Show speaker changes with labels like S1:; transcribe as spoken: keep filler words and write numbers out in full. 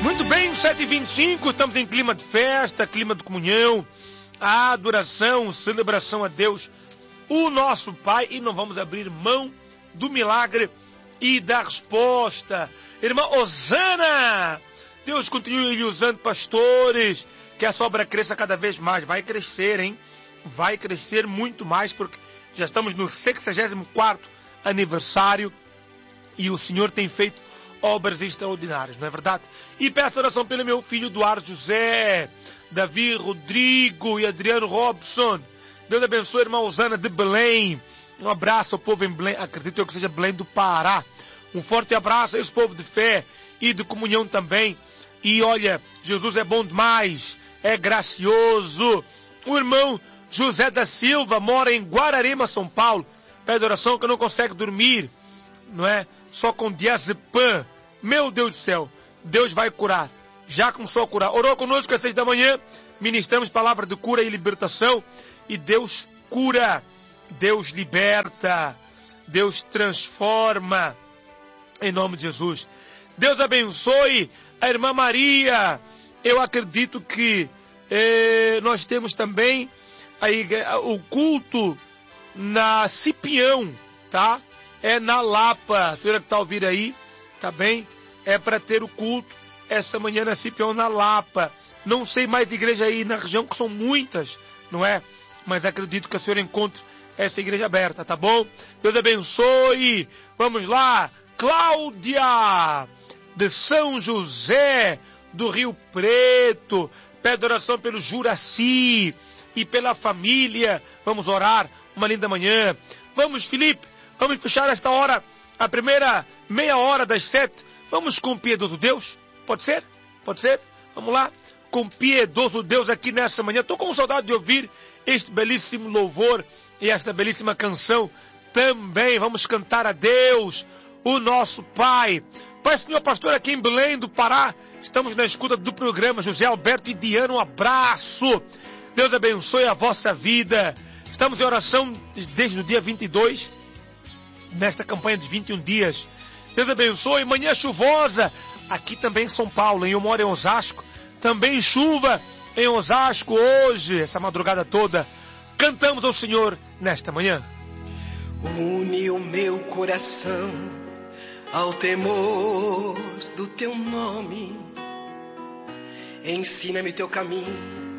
S1: Muito bem, sete e vinte e cinco, estamos em clima de festa, clima de comunhão, adoração, celebração a Deus, o nosso Pai, e não vamos abrir mão do milagre e da resposta. Irmã Osana, Deus continue lhe usando pastores, que essa obra cresça cada vez mais. Vai crescer, hein? Vai crescer muito mais, porque já estamos no sexagésimo quarto aniversário e o Senhor tem feito obras extraordinárias, não é verdade? E peço oração pelo meu filho Eduardo José, Davi Rodrigo e Adriano Robson. Deus abençoe a irmã Osana de Belém. Um abraço ao povo em Belém, acredito eu que seja Belém do Pará. Um forte abraço a esse povo de fé e de comunhão também. E olha, Jesus é bom demais, é gracioso. O irmão José da Silva mora em Guararema, São Paulo. Pede oração que não consegue dormir, não é? Só com diazepam. Meu Deus do céu, Deus vai curar. Já começou a curar. Orou conosco às seis da manhã, ministramos palavra de cura e libertação. E Deus cura, Deus liberta, Deus transforma. Em nome de Jesus. Deus abençoe a irmã Maria. Eu acredito que eh, nós temos também aí, o culto na Cipião, tá? É na Lapa. A senhora que está ouvindo aí, tá bem? É para ter o culto essa manhã na Cipião, na Lapa. Não sei mais igreja aí na região, que são muitas, não é? Mas acredito que a senhora encontre essa igreja aberta, tá bom? Deus abençoe. Vamos lá. Cláudia, de São José do Rio Preto, pede oração pelo Juraci e pela família. Vamos orar, uma linda manhã. Vamos, Felipe, vamos fechar esta hora, a primeira meia hora das sete. Vamos com o piedoso Deus, pode ser? Pode ser? Vamos lá, com o piedoso Deus aqui nessa manhã. Estou com saudade de ouvir este belíssimo louvor e esta belíssima canção também. Vamos cantar a Deus, o nosso Pai. Pai, Senhor Pastor, aqui em Belém do Pará, estamos na escuta do programa. José Alberto e Diana, um abraço. Deus abençoe a vossa vida. Estamos em oração desde o dia vinte e dois, nesta campanha de vinte e um dias. Deus abençoe. Manhã chuvosa, aqui também em São Paulo, eu moro em Osasco. Também chuva em Osasco hoje, essa madrugada toda. Cantamos ao Senhor nesta manhã.
S2: Une o meu coração ao temor do teu nome, ensina-me teu caminho